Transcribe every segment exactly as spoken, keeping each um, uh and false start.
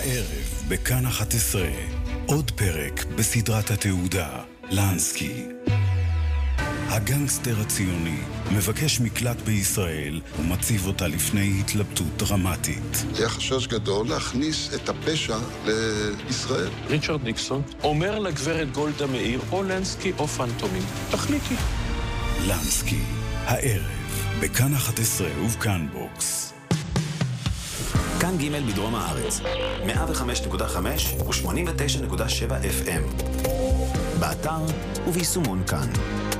הערב בכאן אחת עשרה, עוד פרק בסדרת התעודה, לנסקי. הגנגסטר הציוני מבקש מקלט בישראל ומציב אותה לפני התלבטות דרמטית. היה חשש גדול להכניס את הפשע לישראל. ריצ'רד ניקסון אומר לגברת גולדה מאיר, או לנסקי או פנטומים. תחליטי. לנסקי, הערב בכאן אחת עשרה ובכאן בוקס. כאן ג' בדרום הארץ, מאה וחמש נקודה חמש ו-שמונים ותשע נקודה שבע אף אם. באתר וביישומון כאן.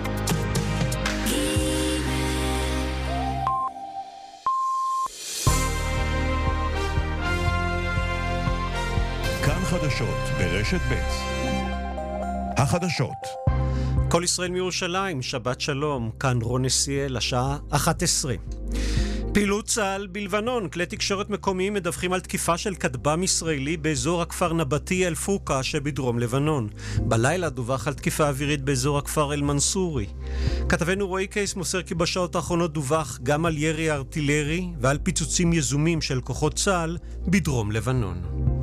כאן חדשות ברשת ב'. החדשות. כל ישראל מירושלים, שבת שלום, כאן רון נסיאל, השעה אחת עשרה. פעילות צה"ל בלבנון, כלי תקשורת מקומיים מדווחים על תקיפה של כטב"ם ישראלי באזור הכפר נבטי אל-פוקה שבדרום לבנון. בלילה דווח על תקיפה אווירית באזור הכפר אל-מנסורי. כתבנו רועי קייס מוסר כי בשעות האחרונות דווח גם על ירי ארטילרי ועל פיצוצים יזומים של כוחות צה"ל בדרום לבנון.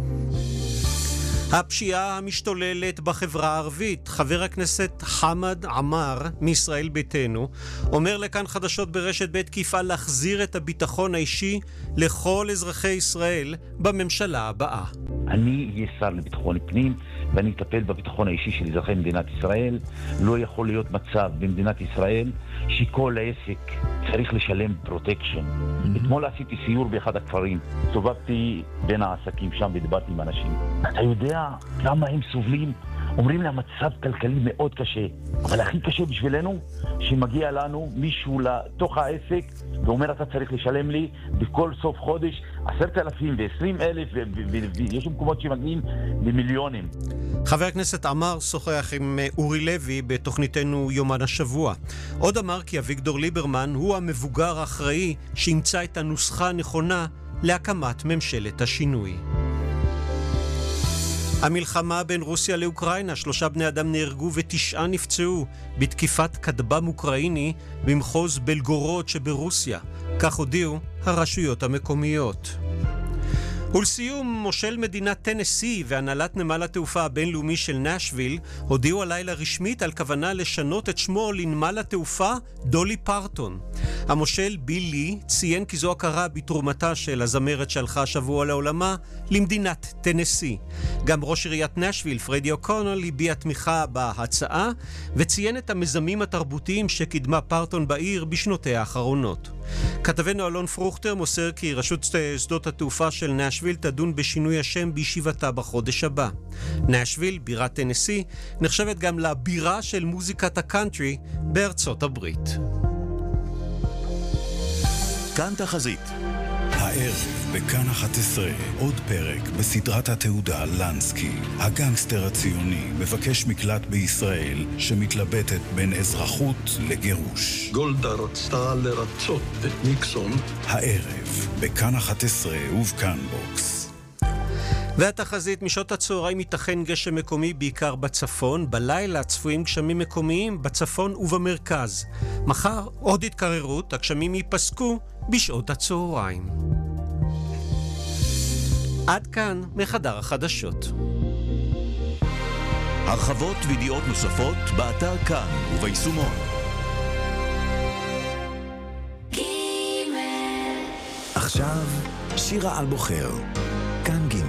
הפשיעה המשתוללת בחברה הערבית. חבר הכנסת חמד עמאר מישראל ביתנו אומר לכאן חדשות ברשת ב' כי יפעל להחזיר את הביטחון האישי לכל אזרחי ישראל בממשלה הבאה. אני אהיה שר לביטחון פנים ואני אטפל בביטחון האישי של אזרחי מדינת ישראל. לא יכול להיות מצב במדינת ישראל שכל העסק צריך לשלם פרוטקשן. Mm-hmm. אתמול עשיתי סיור באחד הכפרים, סובבתי בין העסקים שם ודיברתי עם אנשים. אתה יודע למה הם סובלים? אומרים לה מצב כלכלי מאוד קשה, אבל הכי קשה בשבילנו שמגיע לנו מישהו לתוך העסק ואומר אתה צריך לשלם לי בכל סוף חודש עשרת אלפים ועשרים אלף ויש מקומות שמגיעים למיליונים. חבר הכנסת עמאר שוחח עם אורי לוי בתוכניתנו יומן השבוע. עוד אמר כי אביגדור ליברמן הוא המבוגר האחראי שימצא את הנוסחה הנכונה להקמת ממשלת השינוי. המלחמה בין רוסיה לאוקראינה, שלושה בני אדם נהרגו ותשעה נפצעו בתקיפת כטב"ם אוקראיני במחוז בלגורוד שברוסיה. כך הודיעו הרשויות המקומיות. ולסיום, מושל מדינת טנסי והנהלת נמל התעופה הבינלאומי של נשוויל הודיעו הלילה רשמית על כוונה לשנות את שמו לנמל התעופה דולי פרטון. המושל ביל לי ציין כי זו הכרה בתרומתה של הזמרת שהלכה השבוע לעולמה למדינת טנסי. גם ראש עיריית נשוויל פרדי אוקונל הביע תמיכה בהצעה וציין את המיזמים התרבותיים שקידמה פרטון בעיר בשנותיה האחרונות. כתבנו אלון פרוכטר מוסר כי רשות שדות התעופה של נשוויל תדון בשינוי השם בישיבתה בחודש הבא. נשוויל, בירת טנסי, נחשבת גם לבירה של מוזיקת הקאנטרי בארצות הברית. כאן תחזית. הערב בכאן אחת עשרה, עוד פרק בסדרת התעודה לנסקי. הגנגסטר הציוני מבקש מקלט בישראל שמתלבטת בין אזרחות לגירוש. גולדה רצתה לרצות את ניקסון. הערב בכאן אחת עשרה ובכאן בוקס. והתחזית משעות הצהריים ייתכן גשם מקומי בעיקר בצפון, בלילה צפויים גשמים מקומיים בצפון ובמרכז. מחר עוד התקררות, הגשמים ייפסקו בשעות הצהריים. עד כאן מחדר החדשות. הרחבות וידיעות נוספות באתר כאן וביישומון. עכשיו שירה על בוחר. כאן ג'